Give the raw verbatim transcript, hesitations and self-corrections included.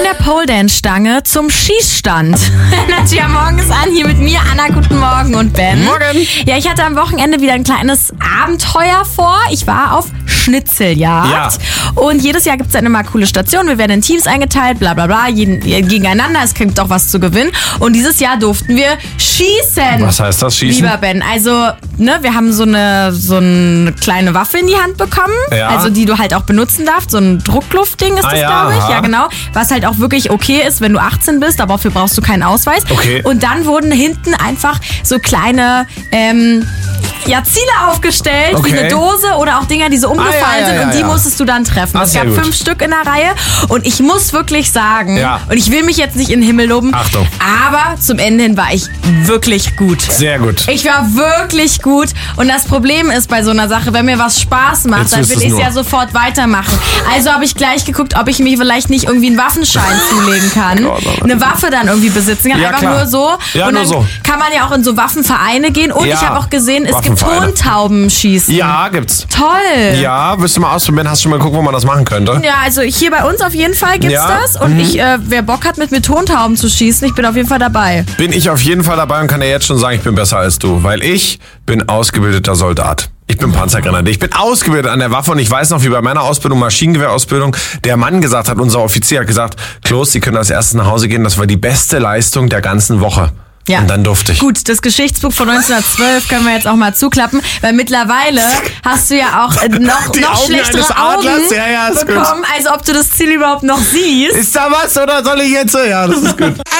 der Pole-Dance-Stange zum Schießstand. Natürlich am Morgen ist an, hier mit mir, Anna, guten Morgen und Ben. Morgen. Ja, ich hatte am Wochenende wieder ein kleines Abenteuer vor. Ich war auf Schnitzeljagd. Ja. Und jedes Jahr gibt es dann immer coole Stationen. Wir werden in Teams eingeteilt, bla bla bla, jeden, gegeneinander. Es gibt auch was zu gewinnen. Und dieses Jahr durften wir schießen. Was heißt das, schießen? Lieber Ben, also, ne, wir haben so eine, so eine kleine Waffe in die Hand bekommen. Ja. Also, die du halt auch benutzen darfst. So ein Druckluftding ist Ah, das, ja, glaube ich. aha. Ja, genau. Was halt auch wirklich okay ist, wenn du achtzehn bist, aber dafür brauchst du keinen Ausweis. Okay. Und dann wurden hinten einfach so kleine, ähm, ja, Ziele aufgestellt, Okay. wie eine Dose oder auch Dinger, die so umgefallen Ah, ja, ja, sind ja, und die ja. musstest du dann treffen. Ah, es sehr gab gut. fünf Stück in der Reihe und ich muss wirklich sagen, Ja. und ich will mich jetzt nicht in den Himmel loben, Achtung. aber zum Ende hin war ich wirklich gut. Sehr gut. Ich war wirklich gut und das Problem ist bei so einer Sache, wenn mir was Spaß macht, Jetzt dann wirst will du's ich es nur. ja sofort weitermachen. Also habe ich gleich geguckt, ob ich mir vielleicht nicht irgendwie einen Waffenschein zulegen kann. Gott, oh Gott. Eine Waffe dann irgendwie besitzen kann. Ja, Einfach klar. nur so. Ja, und nur dann so. kann man ja auch in so Waffenvereine gehen. Und Ja, ich habe auch gesehen, es gibt Waffenvereine. Tontaubenschießen. Ja, gibt's. Toll. Ja, wirst du mal ausprobieren? Hast du schon mal geguckt, wo man das machen könnte? Ja, also hier bei uns auf jeden Fall gibt's Ja. das. Und ich, äh, wer Bock hat, mit mir Tontauben zu schießen, ich bin auf jeden Fall dabei. Bin ich auf jeden Fall dabei und kann dir jetzt schon sagen, ich bin besser als du. Weil ich bin ausgebildeter Soldat. Ich bin Panzergrenadier. Ich bin ausgebildet an der Waffe und ich weiß noch, wie bei meiner Ausbildung, Maschinengewehrausbildung, der Mann gesagt hat, unser Offizier hat gesagt, Klos, Sie können als erstes nach Hause gehen. Das war die beste Leistung der ganzen Woche. Ja. Und dann durfte ich. Gut, das Geschichtsbuch von neunzehnhundertzwölf können wir jetzt auch mal zuklappen, weil mittlerweile hast du ja auch äh, noch, Die noch Augen schlechtere eines Augen Adlers? Ja, ja, ist gut. bekommen, als ob du das Ziel überhaupt noch siehst. Ist da was oder soll ich jetzt? Ja, das ist gut.